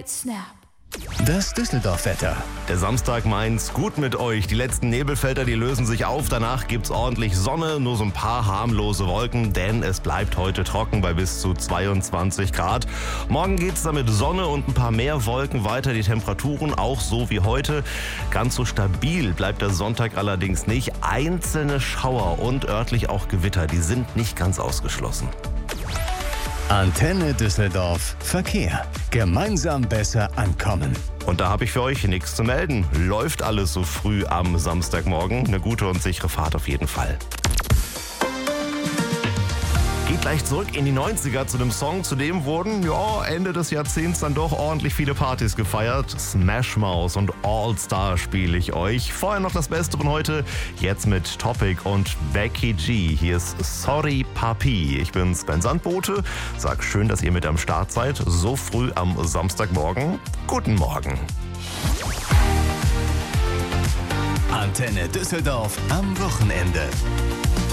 snap. Das Düsseldorf-Wetter. Der Samstag meint's gut mit euch. Die letzten Nebelfelder, die lösen sich auf. Danach gibt's ordentlich Sonne, nur so ein paar harmlose Wolken, denn es bleibt heute trocken bei bis zu 22 Grad. Morgen geht's dann mit Sonne und ein paar mehr Wolken weiter. Die Temperaturen auch so wie heute. Ganz so stabil bleibt der Sonntag allerdings nicht. Einzelne Schauer und örtlich auch Gewitter, die sind nicht ganz ausgeschlossen. Antenne Düsseldorf Verkehr. Gemeinsam besser ankommen. Und da habe ich für euch nichts zu melden. Läuft alles so früh am Samstagmorgen. Eine gute und sichere Fahrt auf jeden Fall. Geht gleich zurück in die 90er zu dem Song, zu dem wurden Ende des Jahrzehnts dann doch ordentlich viele Partys gefeiert. Smash Mouth und All Star spiele ich euch. Vorher noch das Beste von heute, jetzt mit Topic und Becky G. Hier ist Sorry Papi. Ich bin's, Ben Sandbote. Sag schön, dass ihr mit am Start seid. So früh am Samstagmorgen. Guten Morgen. Antenne Düsseldorf am Wochenende.